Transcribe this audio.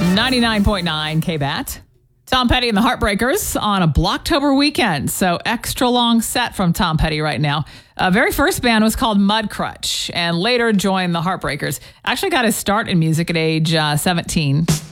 99.9 KBAT. Tom Petty and the Heartbreakers on a Blocktober weekend. So extra long set from Tom Petty right now. Very first band was called Mudcrutch and later joined the Heartbreakers. Actually got his start in music at age 17.